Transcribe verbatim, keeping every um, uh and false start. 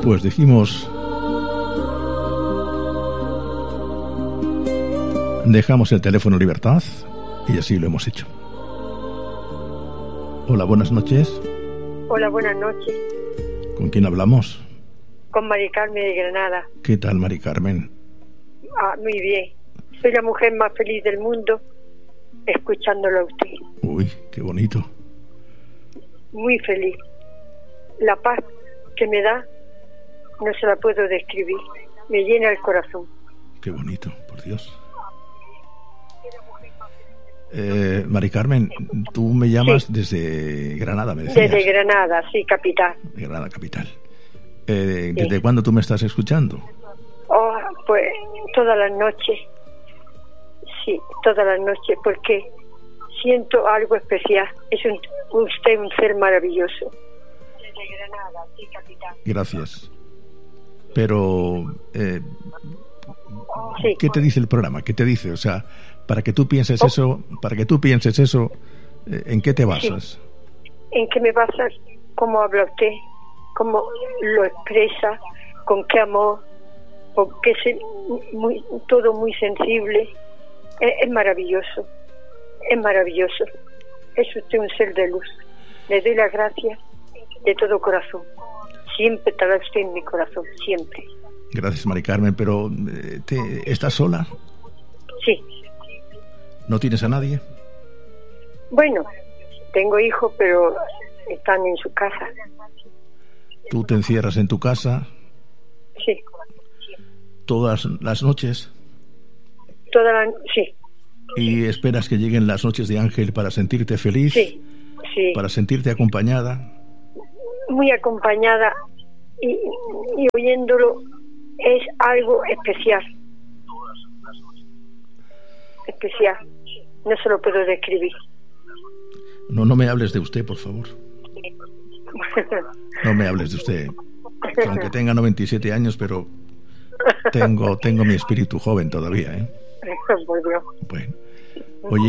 Pues dijimos... Dejamos el teléfono en libertad y así lo hemos hecho. Hola, buenas noches. Hola, buenas noches. ¿Con quién hablamos? Con Mari Carmen de Granada. ¿Qué tal, Mari Carmen? Ah, muy bien. Soy la mujer más feliz del mundo escuchándolo a usted. Uy, qué bonito. Muy feliz. La paz que me da no se la puedo describir. Me llena el corazón. Qué bonito, por Dios. Eh, Mari Carmen, tú me llamas sí. desde Granada, me decías. Desde Granada, sí, capital. Granada, capital. Eh, ¿Desde sí. cuándo tú me estás escuchando? Oh, pues todas las noches. Sí, todas las noches, porque siento algo especial. Es un, usted un ser maravilloso. Desde Granada, sí, capital. Gracias. Pero, eh, sí. ¿qué te dice el programa? ¿Qué te dice? O sea, para que tú pienses oh. eso, para que tú pienses eso, ¿en qué te basas? Sí. ¿En qué me basas? ¿Cómo habla usted? ¿Cómo lo expresa? ¿Con qué amor? Porque es muy, todo muy sensible. Es, es maravilloso. Es maravilloso. Es usted un ser de luz. Le doy las gracias de todo corazón. Siempre estará usted en mi corazón, siempre. Gracias, Mari Carmen, pero ¿te, ¿estás sola? Sí. ¿No tienes a nadie? Bueno, tengo hijos, pero están en su casa. ¿Tú te encierras en tu casa? Sí. ¿Todas las noches? Todas las... sí. ¿Y esperas que lleguen las noches de Ángel para sentirte feliz? Sí, sí. ¿Para sentirte acompañada? Muy acompañada y, y oyéndolo es algo especial. Especial. No se lo puedo describir. No, no me hables de usted, por favor. No me hables de usted. Que aunque tenga noventa y siete años, pero tengo, tengo mi espíritu joven todavía, ¿eh? Por Dios. Bueno. Oye,